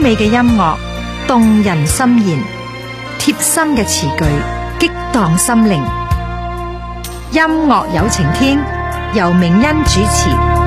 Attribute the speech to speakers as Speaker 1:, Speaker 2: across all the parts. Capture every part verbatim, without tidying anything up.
Speaker 1: 美嘅音樂，動人心弦，貼心嘅詞句，激盪心靈。音樂有情天，由銘恩主持。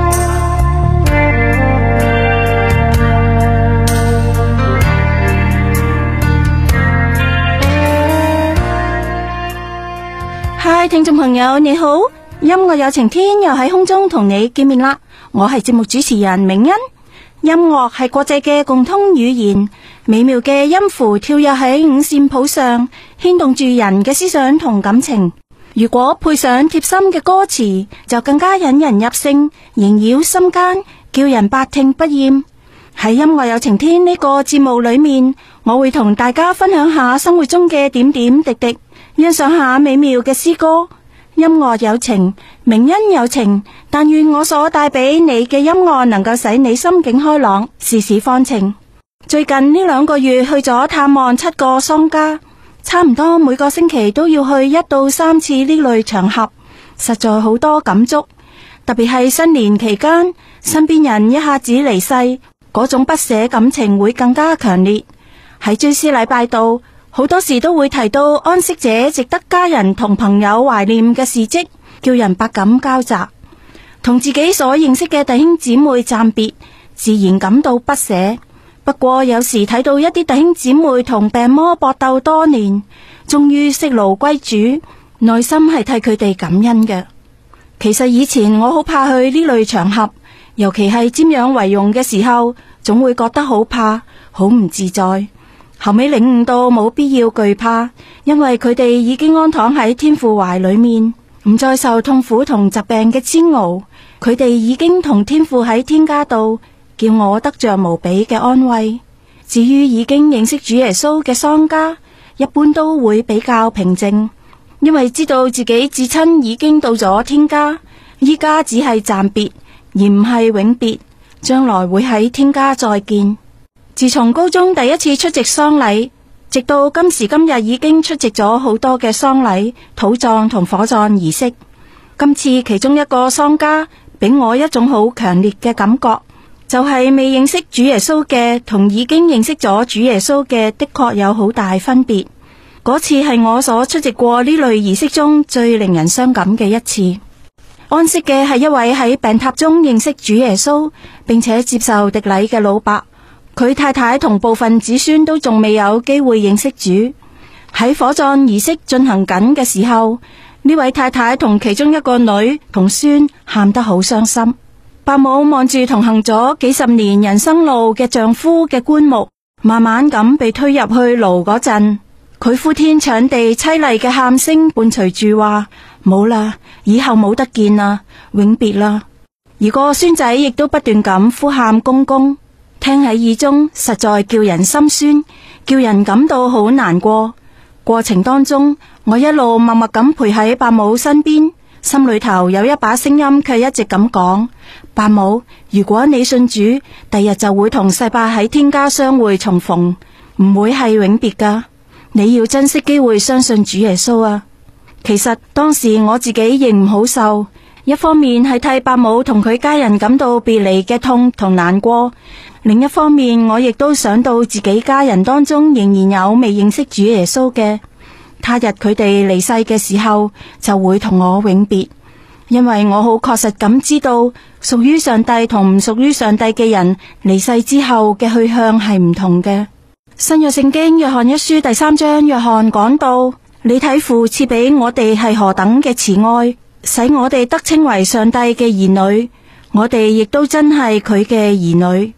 Speaker 2: 嗨，聽眾朋友你好，音樂有情天又喺空中同你見面啦。我係節目主持人銘恩。音樂係國際嘅共通語言，美妙嘅音符跳躍喺五線譜上，牽動住人嘅思想同感情。如果配上貼心嘅歌詞，就更加引人入勝，縈繞心間，叫人百聽不厭。喺音樂有情天呢個節目裏面，我會同大家分享下生活中嘅點點滴滴，欣賞下美妙嘅詩歌。音樂有情，銘恩有情，但願我所帶俾你嘅音樂能夠使你心境開朗，事事放晴。最近呢兩個月去咗探望七個喪家，差唔多每個星期都要去一到三次呢類場合，實在好多感觸。特別係新年期間，身邊人一下子離世，嗰種不捨感情會更加強烈。喺追思禮拜度，好多時都會提到安息者值得家人同朋友懷念嘅事蹟，叫人百感交集。同自己所認識嘅弟兄姊妹暫別，自然感到不捨。不過有時睇到一啲弟兄姊妹同病魔搏鬥多年，終於息怒歸主，內心係替佢哋感恩嘅。其實以前我好怕去呢類場合，尤其係瞻仰遺容嘅時候，總會覺得好怕，好唔自在。後尾領悟到冇必要懼怕，因為佢哋已經安躺喺天父懷裏面，唔再受痛苦同疾病嘅煎熬。佢哋已經同天父喺天家度，叫我得着無比嘅安慰。至於已經認識主耶穌嘅喪家，一般都會比較平靜，因為知道自己至親已經到咗天家，依家只係暫別，而唔係永別，將來會喺天家再見。自從高中第一次出席喪禮，直到今時今日已經出席咗好多嘅喪禮、土葬同火葬儀式。今次其中一個喪家俾我一種好強烈嘅感覺，就係未認識主耶穌嘅同已經認識咗主耶穌嘅的確有好大分別。嗰次係我所出席過呢類儀式中最令人傷感嘅一次。安息嘅係一位喺病榻中認識主耶穌並且接受滴禮嘅老伯。佢太太同部分子孫都仲未有機會認識主。喺火葬儀式進行緊嘅時候，呢位太太同其中一個女同孫喊得好傷心。伯母望住同行咗幾十年人生路嘅丈夫嘅棺木，慢慢咁被推入去爐嗰陣，佢呼天搶地淒厲嘅喊聲伴隨住話：冇啦，以後冇得見啦，永別啦。而個孫仔亦都不斷咁呼喊公公。聽喺耳中，實在叫人心酸，叫人感到好難過。過程當中，我一路默默咁陪喺伯母身邊，心裏頭有一把聲音卻一直咁講：伯母，如果你信主，第日就會同世伯喺天家相會重逢，唔會係永別噶。你要珍惜機會相信主耶穌啊！其實當時我自己亦唔好受，一方面係替伯母同佢家人感到別離嘅痛同難過，另一方面我亦都想到自己家人當中仍然有未認識主耶穌嘅，他日佢哋離世嘅時候就會同我永別。因為我好確實咁知道，屬於上帝同唔屬於上帝嘅人離世之後嘅去向係唔同嘅。新約聖經約翰一書第三章，約翰講到：你睇父賜俾我哋係何等嘅慈愛，使我哋得稱為上帝嘅兒女，我哋亦都真係佢嘅兒女。